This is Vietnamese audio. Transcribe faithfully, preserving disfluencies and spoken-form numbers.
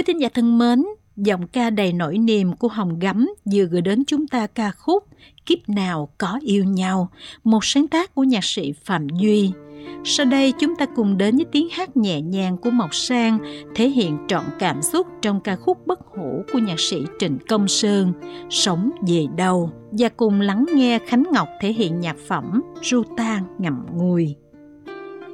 thính giả thân mến, giọng ca đầy nỗi niềm của Hồng Gấm vừa gửi đến chúng ta ca khúc Kiếp Nào Có Yêu Nhau, một sáng tác của nhạc sĩ Phạm Duy. Sau đây chúng ta cùng đến với tiếng hát nhẹ nhàng của Mộc Sang, thể hiện trọn cảm xúc trong ca khúc Bất Hủ của nhạc sĩ Trịnh Công Sơn, Sống Về Đâu, và cùng lắng nghe Khánh Ngọc thể hiện nhạc phẩm Ru Tan Ngậm Ngùi.